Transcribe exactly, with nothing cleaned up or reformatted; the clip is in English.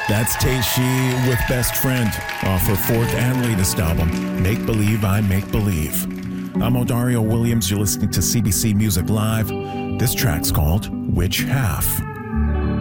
That's Teishi with Best Friend off her fourth and latest album, Make Believe I Make Believe. I'm Odario Williams. You're listening to C B C Music Live. This track's called Which Half?